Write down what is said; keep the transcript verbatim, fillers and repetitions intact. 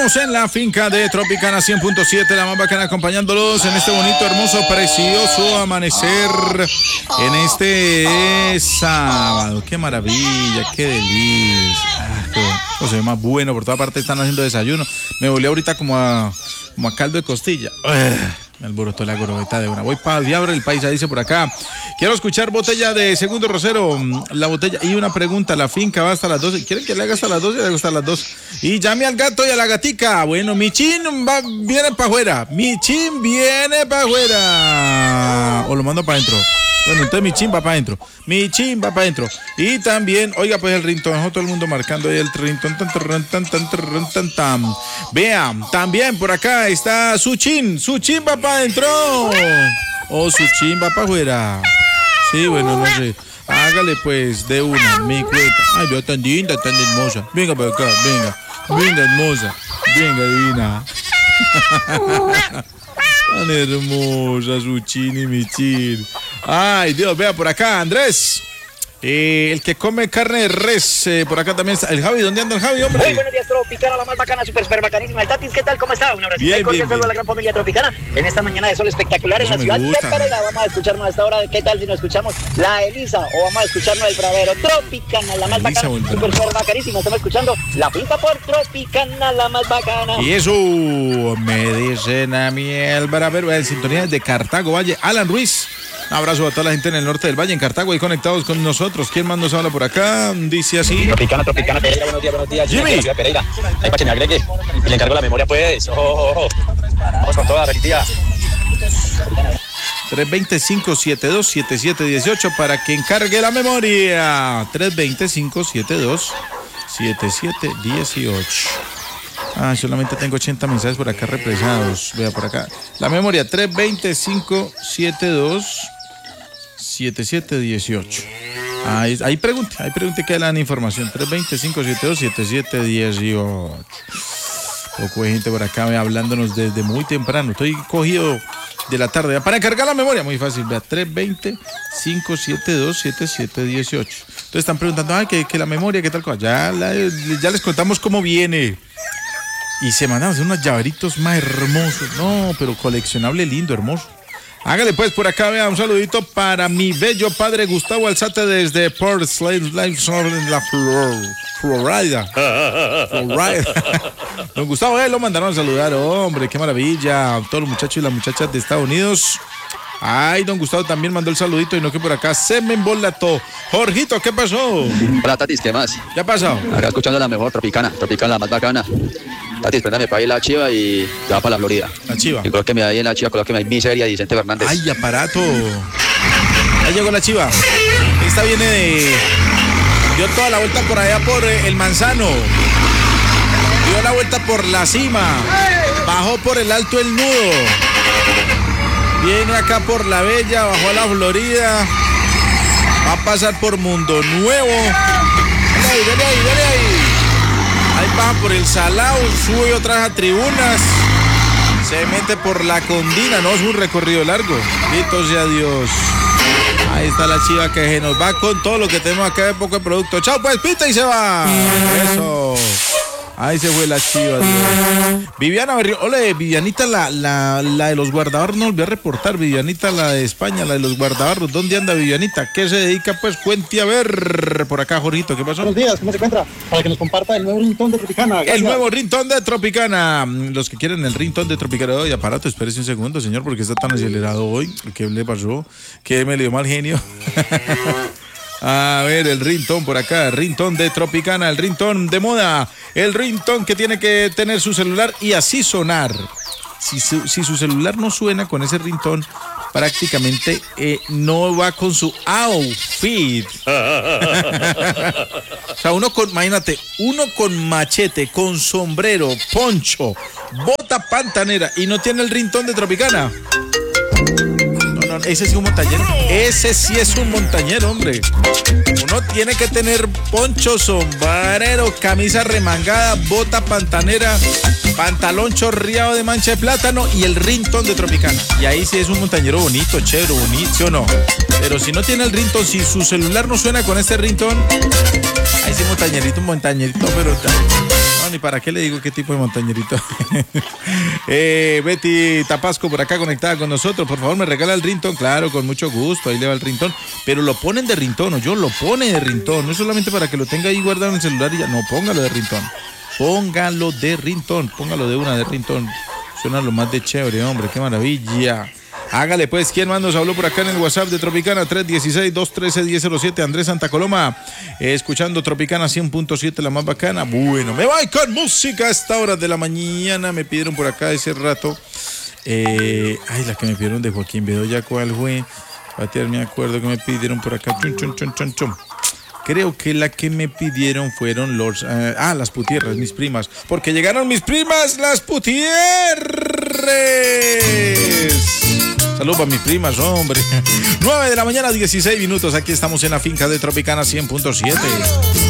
En la finca de Tropicana cien punto siete, la más bacana, acompañándolos en este bonito, hermoso, precioso amanecer en este sábado. Qué maravilla, qué delicia. Ah, qué, se ve más bueno, por toda parte están haciendo desayuno. Me volví ahorita como a, como a caldo de costilla. Uh. Me alborotó la gorobeta de una. Voy para el diablo, el paisa dice por acá. Quiero escuchar botella de Segundo Rosero. La botella. Y una pregunta. La finca va hasta las doce. ¿Quieren que le haga hasta las doce? Le haga hasta las dos. Y llame al gato y a la gatica. Bueno, mi chin va, viene para afuera. Mi chin viene para afuera. O lo mando para adentro. Bueno, entonces mi chin va para adentro. Mi chin va para adentro. Y también, oiga, pues el rintón. Todo el mundo marcando ahí el rintón. Tan, tan, tan, tan, tan, tan, tan. Vean, también por acá está su chin. Su chin va para adentro. O su chin va para afuera. Sí, bueno, no sé. Hágale pues de una, mi cuenta. Ay, veo tan linda, tan hermosa. Venga para acá, venga. Venga, hermosa. Venga, divina. Tan hermosa su chin y mi chin. Ay, Dios, vea por acá, Andrés. Eh, el que come carne de res, eh, por acá también está. El Javi, ¿dónde anda el Javi, hombre? Muy buenos días, Tropicana, la más bacana, super, super bacanísima. El Tatis, ¿qué tal? ¿Cómo está? Un abrazo. Bien, bien, bien. A la gran familia Tropicana en esta mañana de sol espectacular Eso en la ciudad gusta, de Pereira. Vamos a escucharnos a esta hora. ¿Qué tal si nos escuchamos la Elisa o vamos a escucharnos el Bravero? Tropicana, la más Elisa, bacana, super, super bacanísima. Estamos escuchando la finca por Tropicana, la más bacana. Y eso me dicen a mí el Bravero en sintonía de Cartago Valle. Alan Ruiz. Un abrazo a toda la gente en el norte del Valle, en Cartago, ahí conectados con nosotros. ¿Quién más nos habla por acá? Dice así. Tropicana, Tropicana, Pereira, buenos días, buenos días. Jimmy. Ciudad Pereira. Ahí para que me agregue. Y le encargo la memoria, pues. Oh, oh, oh. Vamos con toda, feliz día. tres dos cinco, siete dos, siete siete uno ocho para que encargue la memoria. tres dos cinco, siete dos, siete siete uno ocho. Ah, solamente tengo ochenta mensajes por acá represados. Vea por acá. La memoria tres dos cinco, siete dos, siete siete uno ocho. Ahí, ahí pregunte, ahí pregunte que dan información. tres dos cinco, siete dos, siete siete uno ocho. Poco de gente por acá ve, hablándonos desde muy temprano. Estoy cogido de la tarde. Para cargar la memoria, muy fácil. Vea, tres dos cinco, siete dos, siete siete uno ocho. Entonces están preguntando, ay, que, que la memoria, qué tal cosa. Ya, la, ya les contamos cómo viene. Y se mandan a hacer unos llaveritos más hermosos. No, pero coleccionable lindo, hermoso. Hágale pues por acá, vea, un saludito para mi bello padre Gustavo Alzate desde Port Slade, en la Florida. Florida. Don Gustavo, eh, lo mandaron a saludar, hombre, qué maravilla. A todos los muchachos y las muchachas de Estados Unidos. Ay, don Gustavo también mandó el saludito y no que por acá se me embolató. Jorgito, ¿qué pasó? Hola, Tatis, ¿qué más? ¿Qué ha pasado? Acá escuchando la mejor Tropicana, Tropicana la más bacana. Tatis, préndame para ir la Chiva y te va para la Florida. La Chiva. Y colóqueme ahí en la Chiva, colóqueme ahí Miseria y Vicente Fernández. Ay, aparato. Ya llegó la Chiva. Esta viene de... Dio toda la vuelta por allá por eh, el Manzano. Dio la vuelta por la cima. Bajó por el Alto el Nudo. Viene acá por la Bella, bajó a la Florida. Va a pasar por Mundo Nuevo. Dale ahí, dale ahí, dale ahí. Ahí baja por el Salao, sube otra vez a Tribunas. Se mete por la Condina, no, es un recorrido largo. Bendito sea Dios. Ahí está la Chiva que se nos va con todo lo que tenemos acá de poco de producto. Chao pues, pita y se va. Eso. Ahí se fue la Chiva. Dios. Viviana Berrio. Ole, Vivianita, la, la, la de los guardabarros, no volvió a reportar. Vivianita, la de España, la de los guardabarros. ¿Dónde anda Vivianita? ¿Qué se dedica? Pues cuente a ver. Por acá, Jorgito, ¿qué pasó? Buenos días, ¿cómo se encuentra? Para que nos comparta el nuevo ringtone de Tropicana. Gracias. El nuevo ringtone de Tropicana. Los que quieren el ringtone de Tropicana hoy, aparato, espérese un segundo, señor, porque está tan acelerado hoy. ¿Qué le pasó? ¿Qué me le dio mal genio? A ver, el ringtone por acá, el ringtone de Tropicana, el ringtone de moda, el ringtone que tiene que tener su celular y así sonar. Si su, si su celular no suena con ese ringtone, prácticamente eh, no va con su outfit. O sea, uno con, imagínate, uno con machete, con sombrero, poncho, bota pantanera y no tiene el ringtone de Tropicana. No, no, ese sí es un montañero. Ese sí es un montañero, hombre. Uno tiene que tener poncho, sombrero, camisa remangada, bota pantanera pantalón chorreado de mancha de plátano y el ringtone de Tropicana. Y ahí sí es un montañero bonito, chévere, bonito, ¿sí o no? Pero si no tiene el ringtone, si su celular no suena con este ringtone, ahí sí montañerito, un montañerito, pero no, ni para qué le digo qué tipo de montañerito. eh, Betty Tapasco por acá conectada con nosotros. Por favor, me regala el ringtone. Claro, con mucho gusto. Ahí le va el ringtone. Pero lo ponen de ringtone, o yo lo pone de ringtone. No es solamente para que lo tenga ahí guardado en el celular y ya. No, póngalo de ringtone. Póngalo de ringtone. Póngalo de una de ringtone. Suena lo más de chévere, hombre. Qué maravilla. Hágale pues, ¿quién más nos habló por acá en el WhatsApp de Tropicana? tres uno seis, dos uno tres, uno cero cero siete. Andrés Santa Coloma, eh, escuchando Tropicana cien punto siete, la más bacana. Bueno, me voy con música a esta hora de la mañana. Me pidieron por acá ese rato. Eh, ay, la que me pidieron de Joaquín Bedoya, ¿cuál fue? Patear, me acuerdo que me pidieron por acá. Chun, chun, chun, chun, chun. Creo que la que me pidieron fueron los... Uh, ah, las putierras, mis primas. Porque llegaron mis primas, las putierres. Saludos para mis primas, hombre. nueve de la mañana, dieciséis minutos. Aquí estamos en la finca de Tropicana cien punto siete.